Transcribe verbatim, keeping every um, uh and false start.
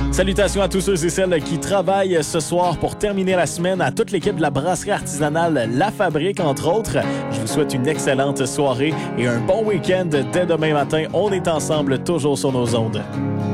Salutations à tous ceux et celles qui travaillent ce soir pour terminer la semaine, à toute l'équipe de la brasserie artisanale La Fabrique, entre autres. Je vous souhaite une excellente soirée et un bon week-end dès demain matin. On est ensemble, toujours sur nos ondes.